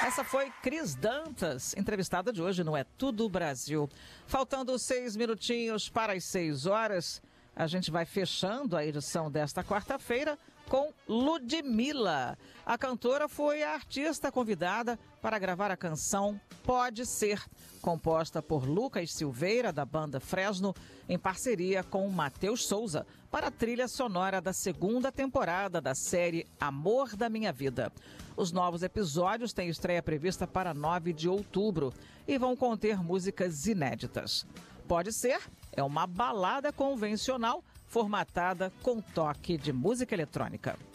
Essa foi Cris Dantas, entrevistada de hoje no É Tudo Brasil. Faltando 6 minutinhos para as 6 horas, a gente vai fechando a edição desta quarta-feira com Ludmilla. A cantora foi a artista convidada para gravar a canção Pode Ser, composta por Lucas Silveira, da banda Fresno, em parceria com Matheus Souza, para a trilha sonora da segunda temporada da série Amor da Minha Vida. Os novos episódios têm estreia prevista para 9 de outubro e vão conter músicas inéditas. Pode Ser é uma balada convencional formatada com toque de música eletrônica.